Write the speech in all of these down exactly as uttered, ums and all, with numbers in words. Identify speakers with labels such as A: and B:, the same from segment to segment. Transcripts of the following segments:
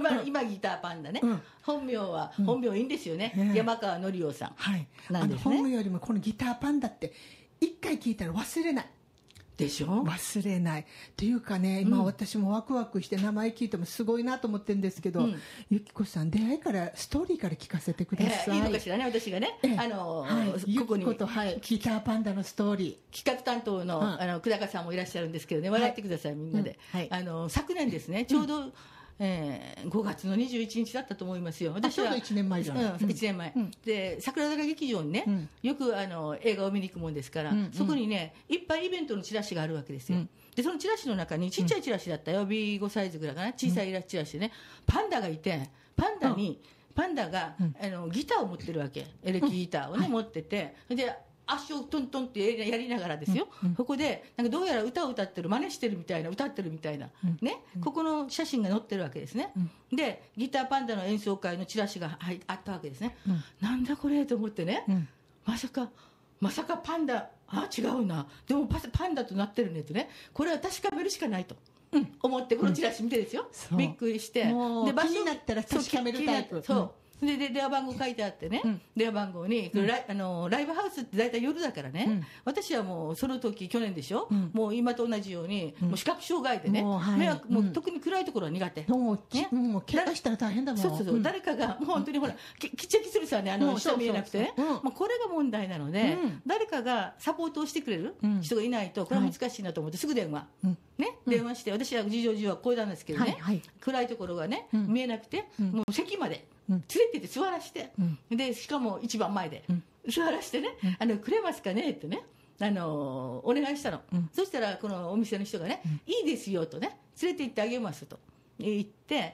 A: 今今ギターパンダね、
B: うん、
A: 本名は、うん、本名いいんですよね、
B: えー、
A: 山川紀夫さん、
B: はい、
A: なんですね。
B: あの本名よりもこのギターパンダって一回聞いたら忘れない
A: でしょ。
B: 忘れないっていうかね、今私もワクワクして名前聞いてもすごいなと思ってるんですけど、うん、ゆきこさん出会いからストーリーから聞かせてください。
A: えー、いいのかしらね、私がね、あのー
B: はい、ここにゆきこと、はい、ギターパンダのストーリー
A: 企画担当の、うん、あの久高さんもいらっしゃるんですけどね、笑ってください、はい、みんなで、うん、はい、あの昨年ですね、ちょうど、うん、えー、ごがつのにじゅういちにちだったと思いますよ。
B: 私はちょうどいちねんまえじゃない、
A: うん、いちねんまえ、うん、で桜坂劇場にね、うん、よくあの映画を見に行くもんですから、うん、そこにねいっぱいイベントのチラシがあるわけですよ、うん、でそのチラシの中にちっちゃいチラシだったよ、うん、ビーご サイズぐらいかな、小さいチラシでね、パンダがいて、パンダに、うん、パンダが、うん、あのギターを持ってるわけ、エレキギターをね、うん、持ってて、で足をトントンってやりながらですよ、うんうん、ここでなんかどうやら歌を歌ってる、真似してるみたいな、歌ってるみたいな、うんね、うん、ここの写真が載ってるわけですね、うん、でギターパンダの演奏会のチラシがあったわけですね、うん、なんだこれと思ってね、うん、まさかまさかパンダ、あ違うな、でもパパンダとなってるねとね、これは確かめるしかないと、うん、思ってこのチラシ見てですよ、うん、びっくりして、
B: で場所になったら確かめるタイプ、
A: そうでで電話番号書いてあってね、うん、電話番号に、うん、ライあのライブハウスって大体夜だからね、うん、私はもうその時去年でしょ、うん、もう今と同じように、うん、もう視覚障害でね、もう、はい、迷惑、もう特に暗いところは苦手、
B: もう、ね、もう怪我したら大変だもん、
A: そうそうそう、うん、誰かがもう本当にほらききっちゃきするさね、あの下見えなくてね、もうこれが問題なので、うん、誰かがサポートをしてくれる人がいないとこれは難しいなと思って、すぐ電話、うんね、電話して、私は事情上はこうなんですけどね、はいはい、暗いところがね、うん、見えなくて、うん、もう席まで連れて行って座らせて、うん、でしかも一番前で、うん、座らせてね、うん、あのくれますかねってね、あのお願いしたの、うん、そしたらこのお店の人がね、うん、いいですよとね、連れて行ってあげますと言って、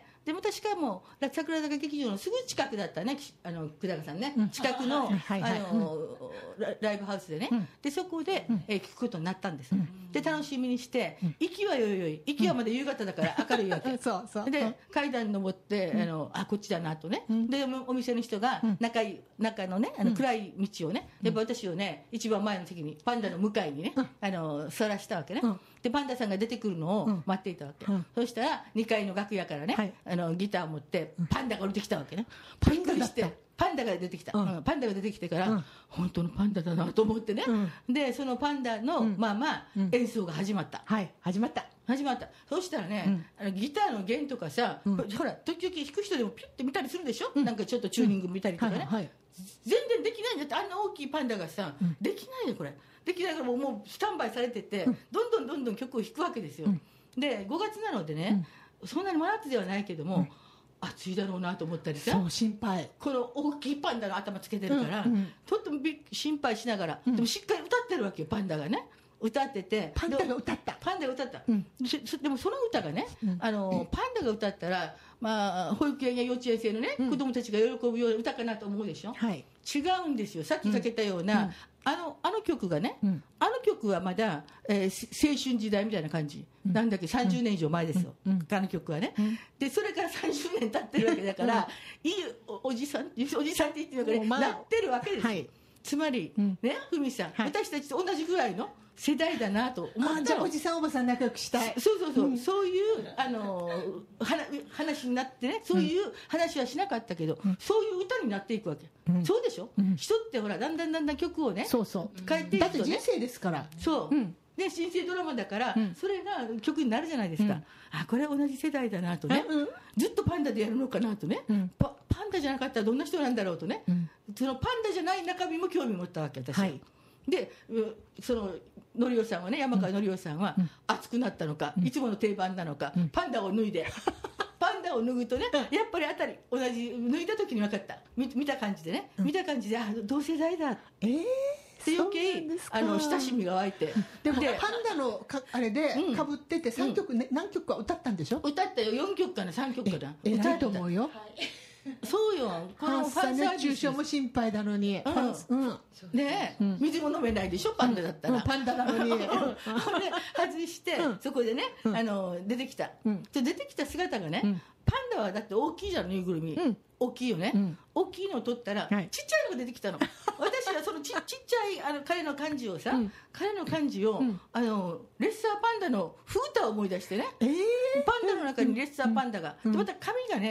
A: で私かも桜坂劇場のすぐ近くだったね、あの久高さんね、うん、近くの、はいはい、あの、うん、ライブハウスでね、うん、でそこで、うん、えー、聞くことになったんです、うん、で楽しみにして、うん、行きはよいよい、行きはまだ夕方だから明るいわけ、うん、そうそうで階段登って、うん、あのあこっちだなとね、うん、でお店の人が中い中のね、あの暗い道をね、やっぱ私をね一番前の席にパンダの向かいにね、うん、あの座らしたわけね、うん、でパンダさんが出てくるのを待っていたわけ、うん、そしたらにかいの楽屋からね、はい、あのギターを持ってパンダが降りてきたわけね、びっくりしてパンダが出てきた、うん、パンダが出てきてから、うん、本当のパンダだなと思ってね、うん、でそのパンダの、うん、まあまあ、うん、演奏が始まった、はい始まった始まったそしたらね、うん、あのギターの弦とかさ、うん、ほら時々弾く人でもピュッて見たりするでしょ、うん、なんかちょっとチューニング見たりとかね、うんはいはい、全然できないんだって、あんな大きいパンダがさ、うん、できないよこれ、できないからもう、もうスタンバイされてて、うん、どんどんどんどん曲を弾くわけですよ、うん、でごがつなのでね、うん、そんなに真夏ではないけども、うん、暑いだろうなと思ったりさ、
B: そう心配、
A: この大きいパンダの頭つけてるから、うんうん、とっても心配しながら、うん、でもしっかり歌ってるわけよ、パンダがね歌ってて、
B: パンダが歌った
A: パンダが歌った、うん、でもその歌がね、うん、あのパンダが歌ったら、まあ、保育園や幼稚園生のね、うん、子供たちが喜ぶような歌かなと思うでしょ、はい、違うんですよ、さっきかけたような、うん、あのあの曲がね、うん、あの曲はまだ、えー、青春時代みたいな感じ、うん、なんだっけさんじゅうねん以上前ですよ、うんうん、あの曲はね、うん、でそれからさんじゅうねん経ってるわけだから、うん、いい お, おじさんおじさんって言ってるのかね、まあ、なってるわけですよ、はい、つまり、うん、ねふみさん、はい、私たちと同じぐらいの世代だなと思ったの。あ、
B: じゃあおじさんおばさん仲良くしたい。
A: そうそうそう、うん、そういうあの話になってね、そういう話はしなかったけど、うん、そういう歌になっていくわけ、うん、そうでしょ、うん、人ってほらだんだんだんだん曲をね、そうそう変えていくとね、
B: だって人生ですから、
A: そう、うん、で新生ドラマだから、うん、それが曲になるじゃないですか、うん、あこれ同じ世代だなとね、うん、ずっとパンダでやるのかなとね、うん、パ, パンダじゃなかったらどんな人なんだろうとね、うん、そのパンダじゃない中身も興味持ったわけ私は、はい、でそののりおさんはね、山川のりおさんは、うん、熱くなったのか、うん、いつもの定番なのか、うん、パンダを脱いでパンダを脱ぐとね、やっぱりあたり同じ脱いだ時に分かった、 見, 見た感じでね、うん、見た感じで、あ同世代だ、えーって余計あの親しみが湧いて、
B: でもパンダのかあれでかぶっててさんきょく、ね、うん、何曲か歌ったんでしょ、
A: 歌ったよ、よんきょくかなさんきょくかな、
B: え偉いと思うよ、はい
A: そうよ、このファンサービス
B: 熱中症も心配なのに、
A: うんうん、ねえ、うん、水も飲めないでしょパンダだったら、うん、
B: パンダなのに
A: 外して、うん、そこでね、うん、あの出てきた、うん、出てきた姿がね、うん、パンダはだって大きいじゃん、ぬいぐるみ、うん、大きいよね、うん、大きいのを取ったら、はい、ちっちゃいのが出てきたの私はその ち, ちっちゃいあの彼の感じをさ、うん、彼の感じを、うん、あのレッサーパンダのフータを思い出してね、えー、パンダの中にレッサーパンダが、うん、でまた髪がね